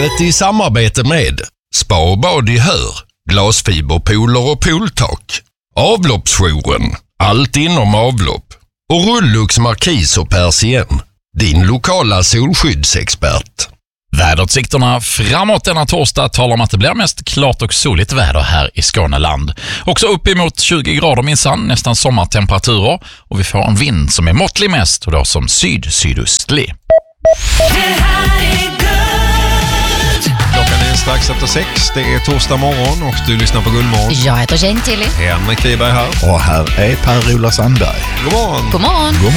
livet i samarbete med Spa och bad i Hör, glasfiberpooler och pooltak, Avloppsjouren, allt inom avlopp och Rullux Markis och Persien, din lokala solskyddsexpert. Väderutsikterna framåt denna torsdag talar om att det blir mest klart och soligt väder här i Skåneland. Också uppemot 20 grader minsann, nästan sommartemperaturer, och vi får en vind som är måttlig mest och då som sydöstlig. Klockan är strax efter 6. Det är torsdag morgon och du lyssnar på Guldmorgon. Jag heter Jane Tilly. Henrik Wiberg här. Och här är Per-Ola Sandberg. God morgon. God morgon.